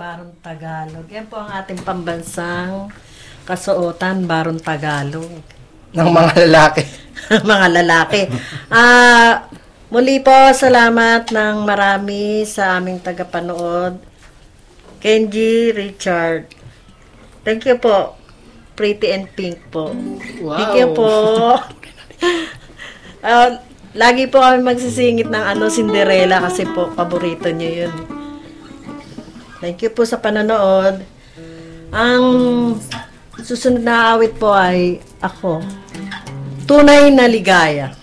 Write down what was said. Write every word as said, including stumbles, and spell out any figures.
Barong Tagalog. Yan po ang ating pambansang kasuotan, Barong Tagalog. Ng mga lalaki. Mga lalaki. Ah, muli po, salamat ng marami sa aming tagapanood. Kenji Richard. Thank you po. Pretty and Pink po. Wow. Thank you po. Ah, lagi po kami magsisingit ng ano, Cinderella kasi po, paborito niyo yun. Thank you po sa panonood. Ang susunod na awit po ay ako. Tunay na ligaya.